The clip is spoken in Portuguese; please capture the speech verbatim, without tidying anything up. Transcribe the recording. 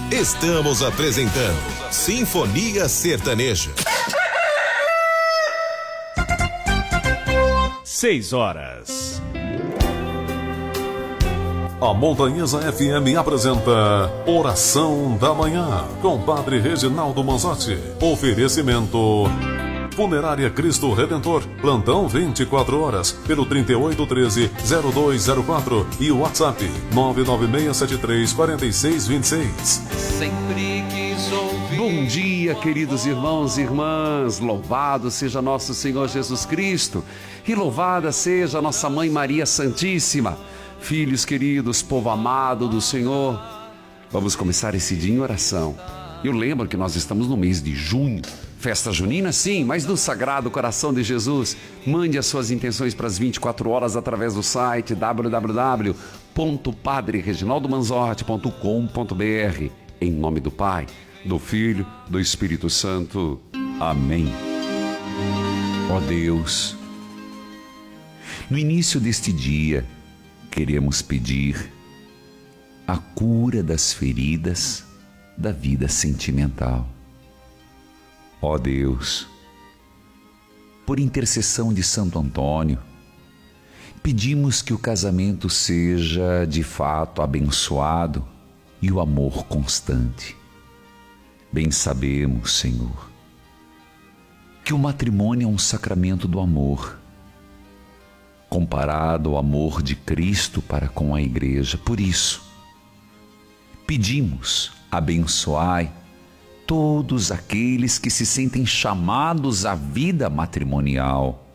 Estamos apresentando Sinfonia Sertaneja. Seis horas. A Montanhesa F M apresenta Oração da Manhã, com Padre Reginaldo Manzotti. Oferecimento Funerária Cristo Redentor, plantão vinte e quatro horas, pelo trinta e oito treze, zero dois zero quatro e o WhatsApp nove nove seis sete três quatro seis dois seis. Sempre quis ouvir. Bom dia, queridos irmãos e irmãs. Louvado seja nosso Senhor Jesus Cristo e louvada seja nossa Mãe Maria Santíssima. Filhos queridos, povo amado do Senhor, vamos começar esse dia em oração. Eu lembro que nós estamos no mês de junho, festa junina sim, mas do Sagrado Coração de Jesus. Mande as suas intenções para as vinte e quatro horas através do site w w w ponto padre reginaldo manzotti ponto com ponto b r. Em nome do Pai, do Filho, do Espírito Santo. Amém. Ó Deus, no início deste dia, queremos pedir a cura das feridas da vida sentimental. Ó Deus, por intercessão de Santo Antônio, pedimos que o casamento seja de fato abençoado e o amor constante. Bem sabemos, Senhor, que o matrimônio é um sacramento do amor, comparado ao amor de Cristo para com a Igreja. Por isso, pedimos, abençoai todos aqueles que se sentem chamados à vida matrimonial.